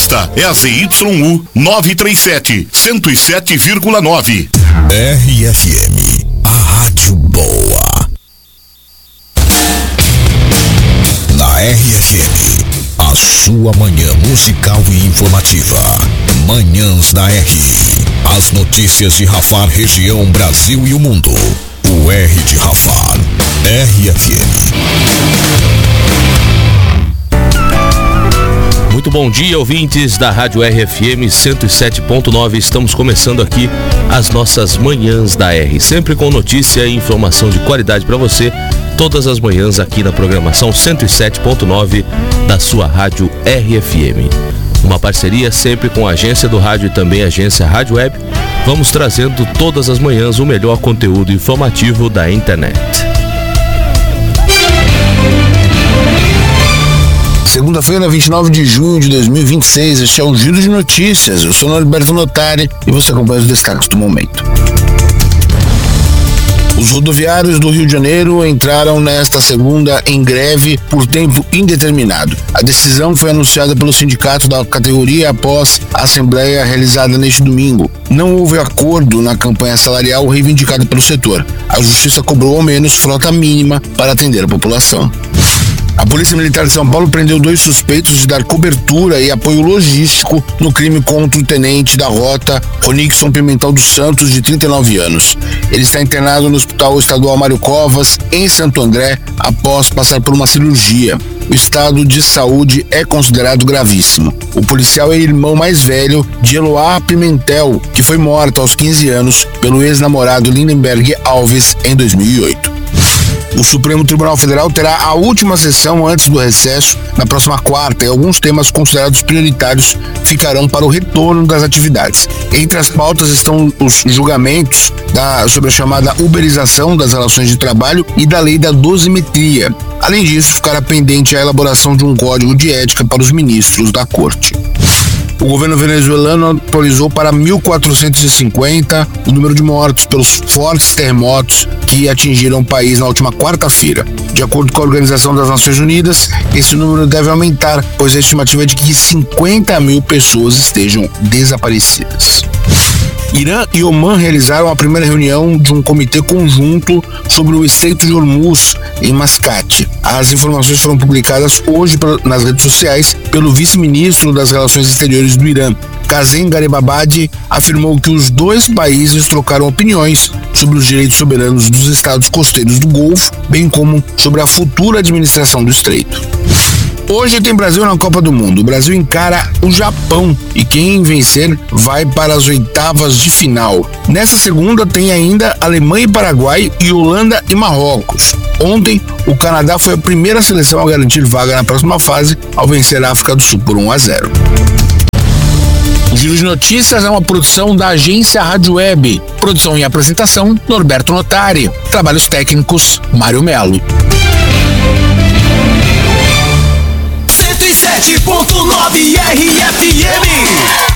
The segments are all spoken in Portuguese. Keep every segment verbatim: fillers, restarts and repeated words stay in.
Esta é a Z Y U novecentos e trinta e sete, cento e sete vírgula nove. R F M, a rádio boa. Na R F M, a sua manhã musical e informativa. Manhãs da R. As notícias de Rafar, região, Brasil e o mundo. O R de Rafar. R F M. Muito bom dia, ouvintes da Rádio R F M cento e sete ponto nove. Estamos começando aqui as nossas manhãs da R, sempre com notícia e informação de qualidade para você, todas as manhãs aqui na programação cento e sete ponto nove da sua Rádio R F M. Uma parceria sempre com a agência do rádio e também a agência Rádio Web. Vamos trazendo todas as manhãs o melhor conteúdo informativo da internet. Segunda-feira, vinte e nove de junho de dois mil e vinte e seis, este é o Giro de Notícias. Eu sou Norberto Notari e você acompanha os destaques do momento. Os rodoviários do Rio de Janeiro entraram nesta segunda em greve por tempo indeterminado. A decisão foi anunciada pelo sindicato da categoria após a assembleia realizada neste domingo. Não houve acordo na campanha salarial reivindicada pelo setor. A justiça cobrou ao menos frota mínima para atender a população. A Polícia Militar de São Paulo prendeu dois suspeitos de dar cobertura e apoio logístico no crime contra o tenente da rota, Ronixon Pimentel dos Santos, de trinta e nove anos. Ele está internado no Hospital Estadual Mário Covas, em Santo André, após passar por uma cirurgia. O estado de saúde é considerado gravíssimo. O policial é irmão mais velho de Eloá Pimentel, que foi morta aos quinze anos pelo ex-namorado Lindenberg Alves em dois mil e oito. O Supremo Tribunal Federal terá a última sessão antes do recesso na próxima quarta e alguns temas considerados prioritários ficarão para o retorno das atividades. Entre as pautas estão os julgamentos da, sobre a chamada uberização das relações de trabalho e da lei da dosimetria. Além disso, ficará pendente a elaboração de um código de ética para os ministros da Corte. O governo venezuelano atualizou para mil quatrocentos e cinquenta o número de mortos pelos fortes terremotos que atingiram o país na última quarta-feira. De acordo com a Organização das Nações Unidas, esse número deve aumentar, pois a estimativa é de que cinquenta mil pessoas estejam desaparecidas. Irã e Omã realizaram a primeira reunião de um comitê conjunto sobre o Estreito de Hormuz, em Mascate. As informações foram publicadas hoje nas redes sociais pelo vice-ministro das Relações Exteriores do Irã. Kazem Garibabadi afirmou que os dois países trocaram opiniões sobre os direitos soberanos dos estados costeiros do Golfo, bem como sobre a futura administração do Estreito. Hoje tem Brasil na Copa do Mundo. O Brasil encara o Japão e quem vencer vai para as oitavas de final. Nessa segunda tem ainda Alemanha e Paraguai e Holanda e Marrocos. Ontem, o Canadá foi a primeira seleção a garantir vaga na próxima fase ao vencer a África do Sul por um a zero. O Giro de Notícias é uma produção da agência Rádio Web. Produção e apresentação, Norberto Notari. Trabalhos técnicos, Mário Melo. cento e sete ponto nove R F M.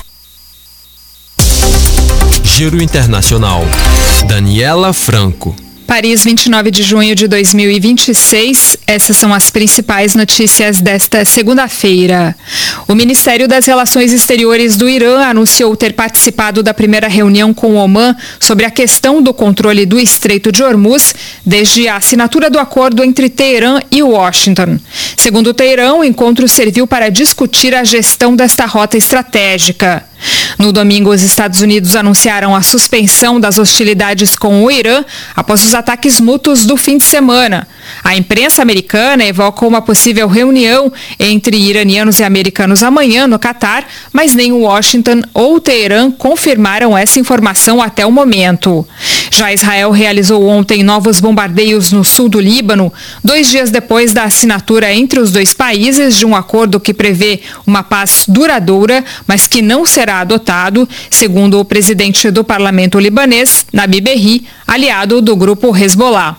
Giro Internacional. Daniela Franco. Paris, vinte e nove de junho de dois mil e vinte e seis. Essas são as principais notícias desta segunda-feira. O Ministério das Relações Exteriores do Irã anunciou ter participado da primeira reunião com o Omã sobre a questão do controle do Estreito de Hormuz desde a assinatura do acordo entre Teherã e Washington. Segundo Teherã, o encontro serviu para discutir a gestão desta rota estratégica. No domingo, os Estados Unidos anunciaram a suspensão das hostilidades com o Irã após os ataques mútuos do fim de semana. A imprensa americana evoca uma possível reunião entre iranianos e americanos amanhã no Catar, mas nem Washington ou Teherã confirmaram essa informação até o momento. Já Israel realizou ontem novos bombardeios no sul do Líbano, dois dias depois da assinatura entre os dois países de um acordo que prevê uma paz duradoura, mas que não será adotado, segundo o presidente do parlamento libanês, Nabi Berri, aliado do grupo Hezbollah.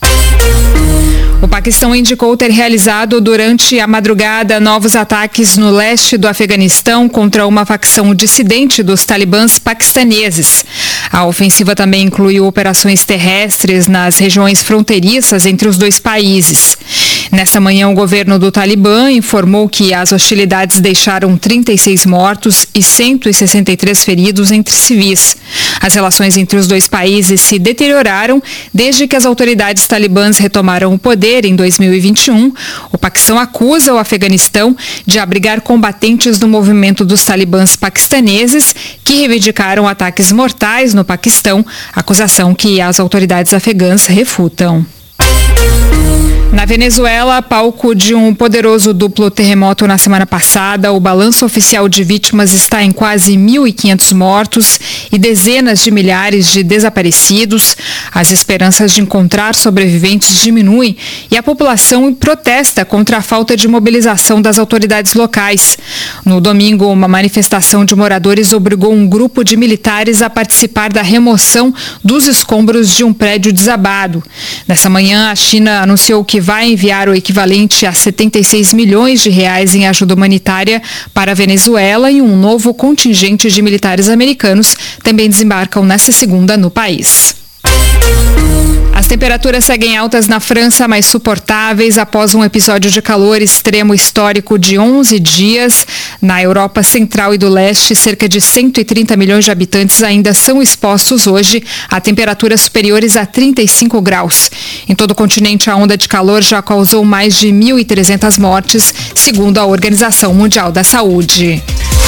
O Paquistão indicou ter realizado durante a madrugada novos ataques no leste do Afeganistão contra uma facção dissidente dos talibãs paquistaneses. A ofensiva também incluiu operações terrestres nas regiões fronteiriças entre os dois países. Nessa manhã, o governo do Talibã informou que as hostilidades deixaram trinta e seis mortos e cento e sessenta e três feridos entre civis. As relações entre os dois países se deterioraram desde que as autoridades talibãs retomaram o poder em dois mil e vinte e um. O Paquistão acusa o Afeganistão de abrigar combatentes do movimento dos talibãs paquistaneses que reivindicaram ataques mortais no Paquistão, acusação que as autoridades afegãs refutam. Na Venezuela, palco de um poderoso duplo terremoto na semana passada, o balanço oficial de vítimas está em quase mil e quinhentos mortos e dezenas de milhares de desaparecidos. As esperanças de encontrar sobreviventes diminuem e a população protesta contra a falta de mobilização das autoridades locais. No domingo, uma manifestação de moradores obrigou um grupo de militares a participar da remoção dos escombros de um prédio desabado. Nessa manhã, a China anunciou que vai enviar o equivalente a setenta e seis milhões de reais em ajuda humanitária para a Venezuela e um novo contingente de militares americanos também desembarcam nesta segunda no país. As temperaturas seguem altas na França, mas suportáveis após um episódio de calor extremo histórico de onze dias. Na Europa Central e do Leste, cerca de cento e trinta milhões de habitantes ainda são expostos hoje a temperaturas superiores a trinta e cinco graus. Em todo o continente, a onda de calor já causou mais de mil e trezentas mortes, segundo a Organização Mundial da Saúde.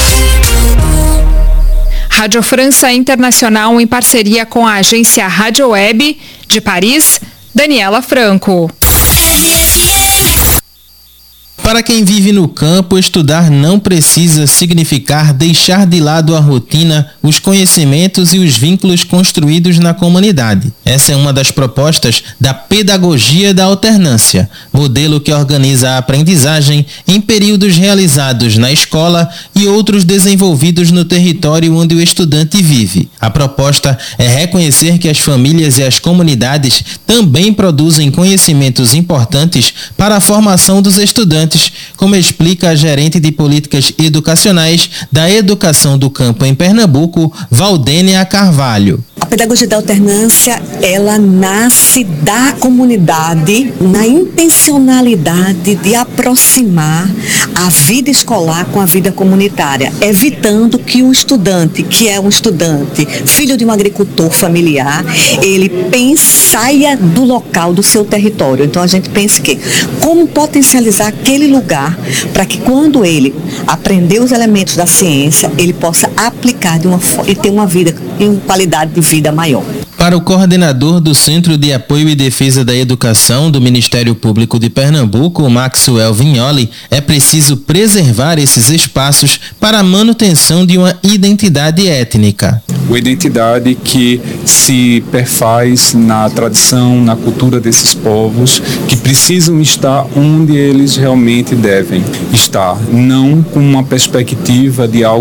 Rádio França Internacional em parceria com a agência Rádio Web de Paris, Daniela Franco. Para quem vive no campo, estudar não precisa significar deixar de lado a rotina, os conhecimentos e os vínculos construídos na comunidade. Essa é uma das propostas da pedagogia da alternância, modelo que organiza a aprendizagem em períodos realizados na escola e outros desenvolvidos no território onde o estudante vive. A proposta é reconhecer que as famílias e as comunidades também produzem conhecimentos importantes para a formação dos estudantes, como explica a gerente de políticas educacionais da Educação do Campo em Pernambuco, Valdênia Carvalho. A pedagogia da alternância, ela nasce da comunidade na intencionalidade de aproximar a vida escolar com a vida comunitária, evitando que o estudante, que é um estudante, filho de um agricultor familiar, ele pense, saia do local, do seu território. Então a gente pensa que como potencializar aquele lugar para que quando ele aprender os elementos da ciência, ele possa aplicar de uma forma e ter uma vida e uma qualidade de vida maior. Para o coordenador do Centro de Apoio e Defesa da Educação do Ministério Público de Pernambuco, Maxwell Vignoli, é preciso preservar esses espaços para a manutenção de uma identidade étnica. Uma identidade que se perfaz na tradição, na cultura desses povos, que precisam estar onde eles realmente devem estar, não com uma perspectiva de algo